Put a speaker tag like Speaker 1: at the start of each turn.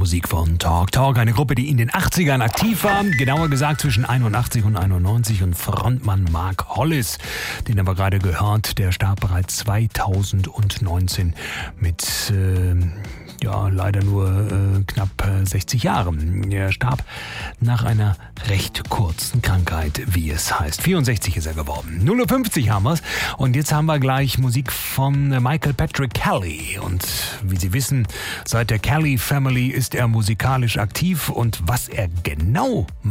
Speaker 1: Musik von Talk Talk, eine Gruppe, die in den 80ern aktiv war, genauer gesagt zwischen 81 und 91, und Frontmann Mark Hollis, den haben wir gerade gehört, der starb bereits 2019 mit leider nur knapp 60 Jahren. Er starb nach einer recht kurzen Krankheit, wie es heißt. 64 ist er geworden. 0:50 haben wir's. Und jetzt haben wir gleich Musik von Michael Patrick Kelly. Und wie Sie wissen, seit der Kelly Family ist er musikalisch aktiv. Und was er genau